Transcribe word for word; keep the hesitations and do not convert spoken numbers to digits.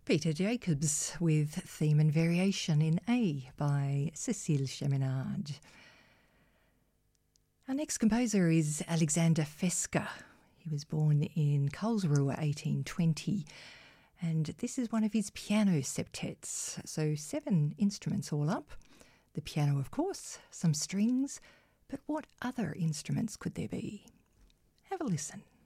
Peter Jacobs with Theme and Variation in A by Cécile Cheminade. Our next composer is Alexander Fesca. He was born in Karlsruhe eighteen twenty, and this is one of his piano septets, so seven instruments all up. The piano, of course, some strings, but what other instruments could there be? Have a listen.